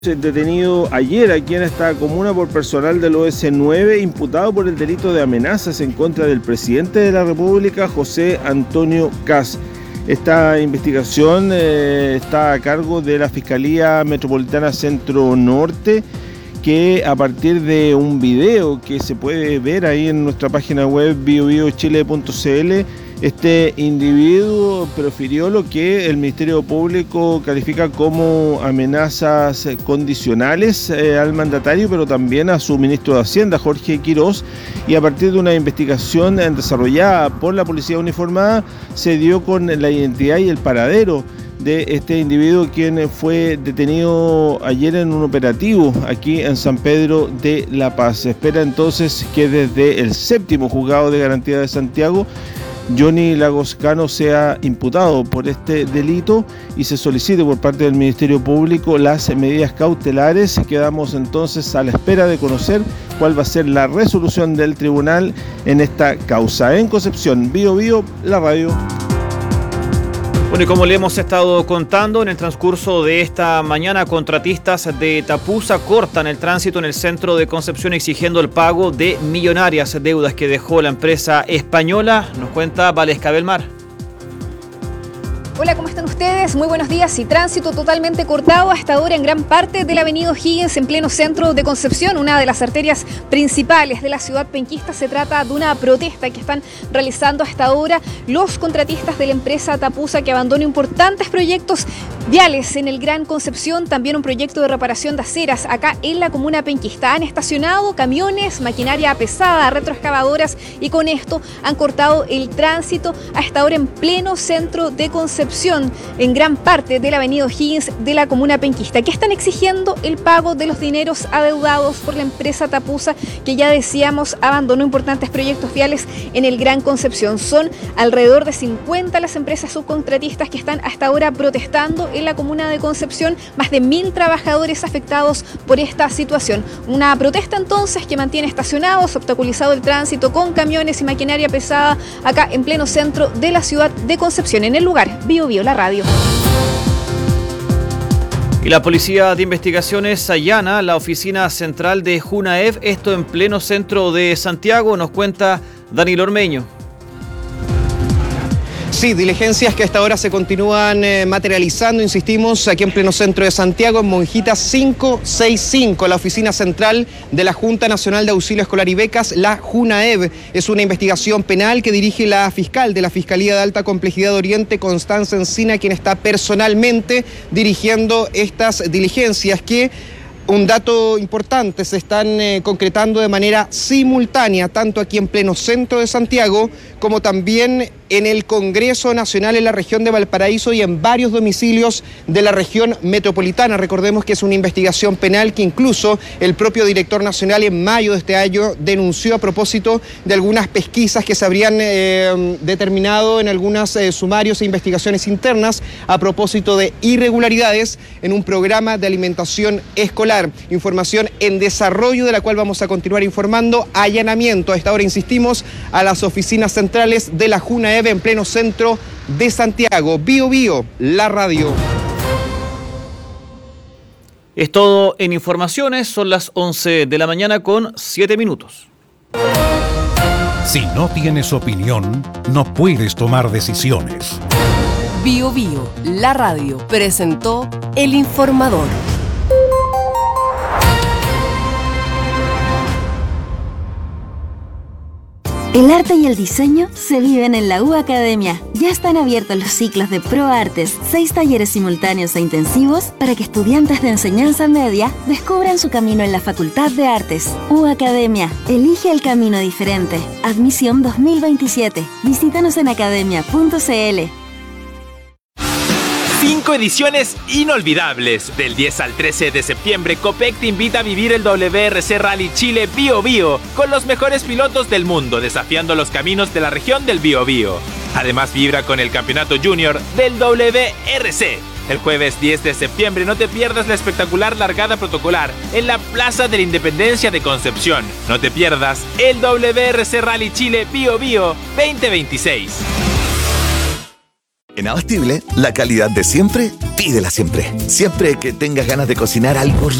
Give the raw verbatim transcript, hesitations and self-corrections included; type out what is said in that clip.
Detenido ayer aquí en esta comuna por personal del O S nueve imputado por el delito de amenazas en contra del presidente de la República, José Antonio Kast. Esta investigación eh, está a cargo de la Fiscalía Metropolitana Centro Norte, que a partir de un video que se puede ver ahí en nuestra página web bio bio chile punto c l, este individuo profirió lo que el Ministerio Público califica como amenazas condicionales eh, al mandatario, pero también a su ministro de Hacienda, Jorge Quiroz, y a partir de una investigación desarrollada por la Policía Uniformada se dio con la identidad y el paradero de este individuo, quien fue detenido ayer en un operativo aquí en San Pedro de la Paz. Se espera entonces que desde el séptimo juzgado de garantía de Santiago, Johnny Lagos Cano sea imputado por este delito y se solicite por parte del Ministerio Público las medidas cautelares. Quedamos entonces a la espera de conocer cuál va a ser la resolución del tribunal en esta causa. En Concepción, Bio Bio, la radio. Bueno, y como le hemos estado contando en el transcurso de esta mañana, contratistas de Tapusa cortan el tránsito en el centro de Concepción exigiendo el pago de millonarias deudas que dejó la empresa española. Nos cuenta Valesca Belmar. Hola, ¿cómo están ustedes? Muy buenos días. Y tránsito totalmente cortado hasta ahora en gran parte de la avenida O'Higgins en pleno centro de Concepción, una de las arterias principales de la ciudad penquista. Se trata de una protesta que están realizando hasta ahora los contratistas de la empresa Tapusa, que abandonó importantes proyectos viales en el Gran Concepción, también un proyecto de reparación de aceras acá en la comuna penquista. Han estacionado camiones, maquinaria pesada, retroexcavadoras, y con esto han cortado el tránsito hasta ahora en pleno centro de Concepción, en gran parte de la avenida O'Higgins de la comuna penquista, que están exigiendo el pago de los dineros adeudados por la empresa Tapusa, que ya decíamos abandonó importantes proyectos viales en el Gran Concepción. Son alrededor de cincuenta las empresas subcontratistas que están hasta ahora protestando en la comuna de Concepción, más de mil trabajadores afectados por esta situación. Una protesta entonces que mantiene estacionados, obstaculizado el tránsito con camiones y maquinaria pesada acá en pleno centro de la ciudad de Concepción. En el lugar, Bio Bio, la radio. Y la Policía de Investigaciones allana la oficina central de Junaev, esto en pleno centro de Santiago. Nos cuenta Danilo Ormeño. Sí, diligencias que hasta ahora se continúan eh, materializando, insistimos, aquí en pleno centro de Santiago, en Monjita quinientos sesenta y cinco, la oficina central de la Junta Nacional de Auxilio Escolar y Becas, la Junaev. Es una investigación penal que dirige la fiscal de la Fiscalía de Alta Complejidad de Oriente, Constanza Encina, quien está personalmente dirigiendo estas diligencias que, un dato importante, se están eh, concretando de manera simultánea, tanto aquí en pleno centro de Santiago, como también en el Congreso Nacional en la región de Valparaíso y en varios domicilios de la región metropolitana. Recordemos que es una investigación penal que incluso el propio director nacional en mayo de este año denunció a propósito de algunas pesquisas que se habrían eh, determinado en algunos eh, sumarios e investigaciones internas a propósito de irregularidades en un programa de alimentación escolar. Información en desarrollo de la cual vamos a continuar informando. Allanamiento, a esta hora insistimos, a las oficinas centrales de la Junaev en pleno centro de Santiago. Bio Bio, la radio. Es todo en informaciones, son las once de la mañana con siete minutos. Si no tienes opinión, no puedes tomar decisiones. Bio Bio, la radio, presentó El Informador. El arte y el diseño se viven en la U Academia. Ya están abiertos los ciclos de ProArtes, seis talleres simultáneos e intensivos para que estudiantes de enseñanza media descubran su camino en la Facultad de Artes. U Academia, elige el camino diferente. Admisión dos mil veintisiete. Visítanos en academia punto c l. Cinco ediciones inolvidables. Del diez al trece de septiembre, Copec te invita a vivir el W R C Rally Chile Bio Bio con los mejores pilotos del mundo desafiando los caminos de la región del Biobío. Además, vibra con el campeonato junior del W R C. El jueves diez de septiembre no te pierdas la espectacular largada protocolar en la Plaza de la Independencia de Concepción. No te pierdas el W R C Rally Chile Bio Bio veinte veintiséis. En Abastible, la calidad de siempre, pídela siempre. Siempre que tengas ganas de cocinar algo